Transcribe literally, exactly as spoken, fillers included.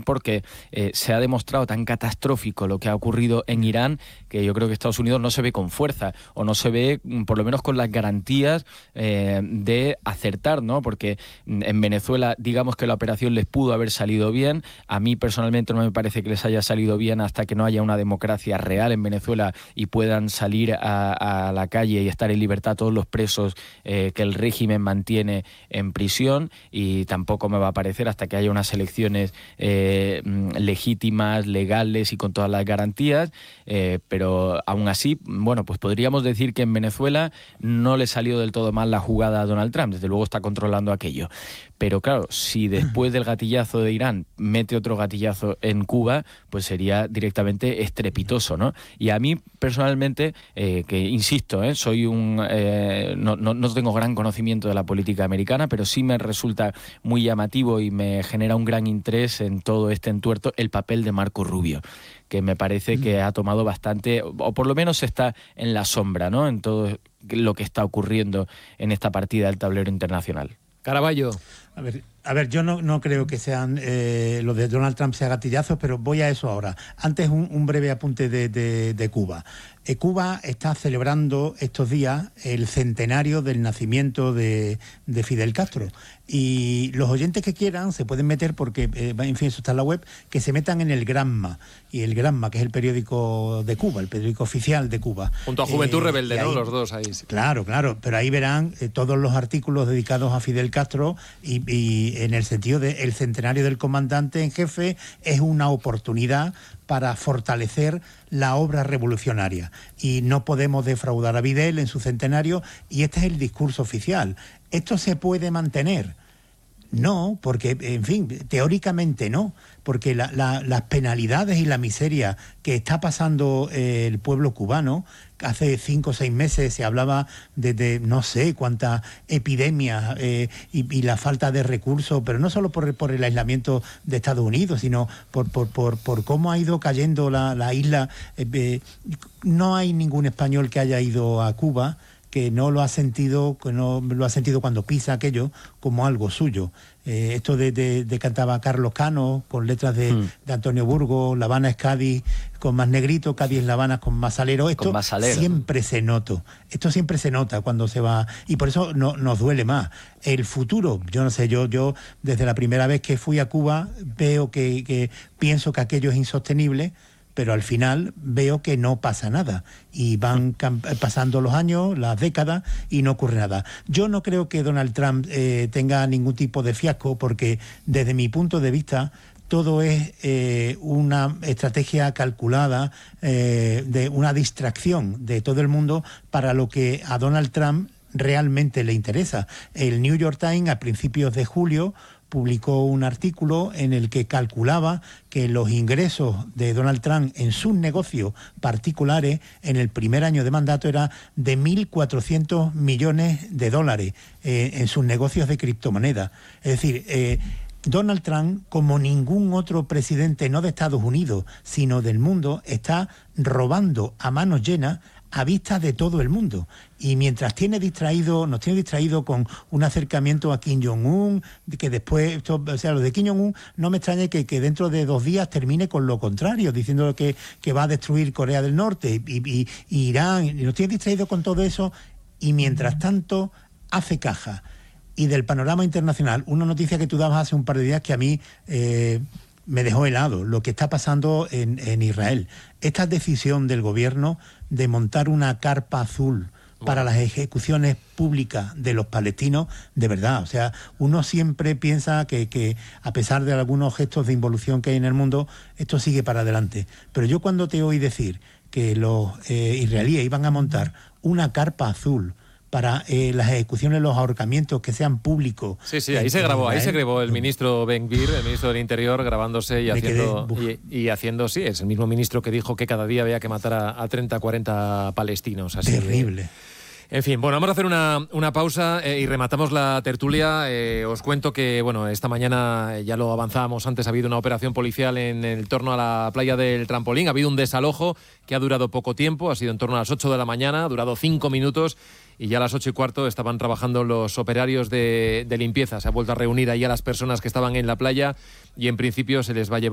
porque eh, se ha demostrado tan catastrófico lo que ha ocurrido en Irán que yo creo que Estados Unidos no se ve con fuerza o no se ve por lo menos con las garantías eh, de acertar, ¿no? Porque en Venezuela digamos que la operación les pudo haber salido bien. A mí personalmente no me parece que les haya salido bien hasta que no haya una democracia real en Venezuela y puedan salir a, a la calle y estar en libertad todos los presos eh, que el régimen mantiene en prisión, y tampoco me va a parecer hasta que haya unas elecciones eh, legítimas, legales y con todas las garantías, eh, pero aún así, bueno, pues podríamos decir que en Venezuela no le salió del todo mal la jugada a Donald Trump, desde luego está controlando aquello. Pero claro, si después del gatillazo de Irán mete otro gatillazo en Cuba, pues sería directamente estrepitoso, ¿no? Y a mí personalmente, eh, que insisto, eh, soy un eh, no, no, no tengo gran conocimiento de la política americana, pero sí me resulta muy llamativo y me genera un gran interés en todo este entuerto el papel de Marco Rubio, que me parece que ha tomado bastante, o por lo menos está en la sombra, ¿no? En todo lo que está ocurriendo en esta partida del tablero internacional. Caraballo. A ver, a ver, yo no, no creo que sean eh, lo de Donald Trump sea gatillazos, pero voy a eso ahora. Antes un, un breve apunte de, de, de Cuba. Eh, Cuba está celebrando estos días el centenario del nacimiento de, de Fidel Castro. Y los oyentes que quieran se pueden meter, porque, eh, en fin, eso está en la web, que se metan en el Granma. Y el Granma, que es el periódico de Cuba, el periódico oficial de Cuba. Junto a Juventud eh, Rebelde, ¿no? Ahí, los dos ahí. Sí. Claro, claro. Pero ahí verán eh, todos los artículos dedicados a Fidel Castro y, y en el sentido de el centenario del comandante en jefe es una oportunidad para fortalecer la obra revolucionaria. Y no podemos defraudar a Fidel en su centenario, y este es el discurso oficial. ¿Esto se puede mantener? No, porque, en fin, teóricamente no, porque la, la, las penalidades y la miseria que está pasando eh, el pueblo cubano, hace cinco o seis meses se hablaba de, de no sé cuántas epidemias eh, y, y la falta de recursos, pero no solo por, por el aislamiento de Estados Unidos, sino por, por, por, por cómo ha ido cayendo la, la isla. Eh, eh, no hay ningún español que haya ido a Cuba que no lo ha sentido, que no lo ha sentido cuando pisa aquello como algo suyo. Eh, esto de, de, de cantaba Carlos Cano con letras de, mm. de Antonio Burgos, La Habana es Cádiz con más negrito, Cádiz es La Habana con más salero. Esto más salero. siempre se nota. Esto siempre se nota cuando se va, y por eso no, nos duele más. El futuro, yo no sé, yo, yo desde la primera vez que fui a Cuba veo que, que pienso que aquello es insostenible, pero al final veo que no pasa nada y van pasando los años, las décadas, y no ocurre nada. Yo no creo que Donald Trump eh, tenga ningún tipo de fiasco, porque desde mi punto de vista todo es eh, una estrategia calculada, eh, de una distracción de todo el mundo para lo que a Donald Trump realmente le interesa. El New York Times a principios de julio publicó un artículo en el que calculaba que los ingresos de Donald Trump en sus negocios particulares en el primer año de mandato era de mil cuatrocientos millones de dólares eh, en sus negocios de criptomonedas. Es decir, eh, Donald Trump, como ningún otro presidente, no de Estados Unidos, sino del mundo, está robando a manos llenas a vista de todo el mundo. Y mientras tiene distraído, nos tiene distraído con un acercamiento a Kim Jong-un, que después, esto, o sea, lo de Kim Jong-un, no me extraña que, que dentro de dos días termine con lo contrario, diciendo que, que va a destruir Corea del Norte y, y, y Irán, y nos tiene distraído con todo eso, y mientras tanto hace caja. Y del panorama internacional, una noticia que tú dabas hace un par de días que a mí eh, me dejó helado, lo que está pasando en, en Israel. Esta decisión del gobierno de montar una carpa azul para las ejecuciones públicas de los palestinos, de verdad, o sea, uno siempre piensa que, que a pesar de algunos gestos de involución que hay en el mundo, esto sigue para adelante. Pero yo cuando te oí decir que los eh, israelíes iban a montar una carpa azul para eh, las ejecuciones, los ahorcamientos que sean públicos. Sí, sí, ahí se grabó, ahí se grabó el ministro Ben-Gvir, el ministro del Interior, grabándose y haciendo, y, y haciendo, sí, es el mismo ministro que dijo que cada día había que matar a, a treinta, cuarenta palestinos. Así terrible. Que, en fin, bueno, vamos a hacer una, una pausa eh, y rematamos la tertulia. Eh, os cuento que, bueno, esta mañana, ya lo avanzábamos antes, ha habido una operación policial en el torno a la playa del Trampolín. Ha habido un desalojo que ha durado poco tiempo, ha sido en torno a las ocho de la mañana, ha durado cinco minutos. Y ya a las ocho y cuarto estaban trabajando los operarios de, de limpieza. Se ha vuelto a reunir ahí a las personas que estaban en la playa y en principio se les va a llevar